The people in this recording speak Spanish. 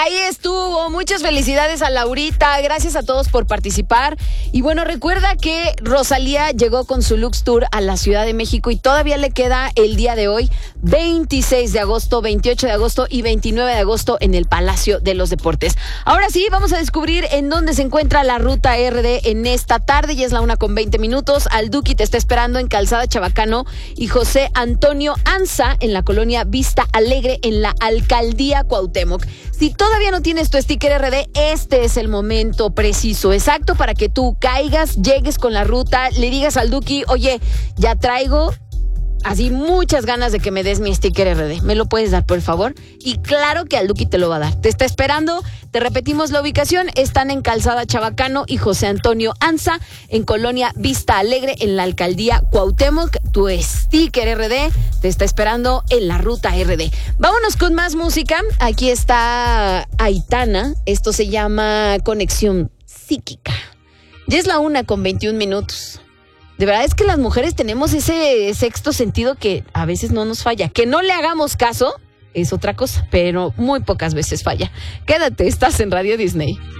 Ahí estuvo, muchas felicidades a Laurita, gracias a todos por participar. Y bueno, recuerda que Rosalía llegó con su Lux Tour a la Ciudad de México y todavía le queda el día de hoy, 26 de agosto, 28 de agosto y 29 de agosto en el Palacio de los Deportes. Ahora sí, vamos a descubrir en dónde se encuentra la Ruta RD en esta tarde, ya es la 1:20. Al Duki te está esperando en Calzada Chabacano y José Antonio Anza en la colonia Vista Alegre en la Alcaldía Cuauhtémoc. Si todavía no tienes tu sticker RD, este es el momento preciso, exacto, para que tú caigas, llegues con la ruta, le digas al Duki, oye, ya traigo así muchas ganas de que me des mi sticker RD. ¿Me lo puedes dar, por favor? Y claro que al Duki te lo va a dar. Te está esperando. Te repetimos la ubicación. Están en Calzada Chabacano y José Antonio Anza en Colonia Vista Alegre en la Alcaldía Cuauhtémoc. Tu sticker RD te está esperando en la Ruta RD. Vámonos con más música. Aquí está Aitana. Esto se llama Conexión Psíquica. Ya es la 1:21. De verdad es que las mujeres tenemos ese sexto sentido que a veces no nos falla. Que no le hagamos caso es otra cosa, pero muy pocas veces falla. Quédate, estás en Radio Disney.